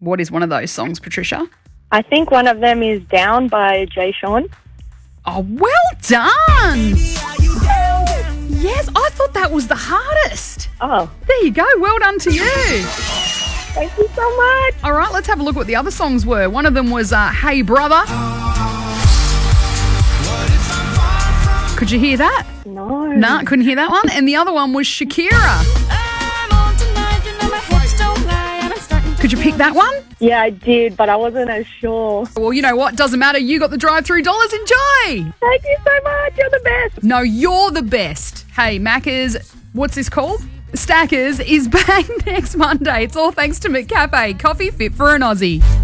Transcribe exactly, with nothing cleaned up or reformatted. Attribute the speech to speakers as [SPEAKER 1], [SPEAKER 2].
[SPEAKER 1] What is one of those songs, Patricia?
[SPEAKER 2] I think one of them is Down by Jay Sean.
[SPEAKER 1] Oh, well done. Yes, I thought that was the hardest.
[SPEAKER 2] Oh.
[SPEAKER 1] There you go. Well done to you.
[SPEAKER 2] Thank you so much.
[SPEAKER 1] All right, let's have a look what the other songs were. One of them was uh, Hey Brother. Could you hear that?
[SPEAKER 2] No.
[SPEAKER 1] No, nah, couldn't hear that one. And the other one was Shakira. Could you pick that one?
[SPEAKER 2] Yeah, I did, but I wasn't as sure.
[SPEAKER 1] Well, you know what? Doesn't matter. You got the drive-through dollars. Enjoy.
[SPEAKER 2] Thank you so much. You're the best.
[SPEAKER 1] No, you're the best. Hey, Macca's, what's this called? Stackers is back next Monday. It's all thanks to McCafe. Coffee fit for an Aussie.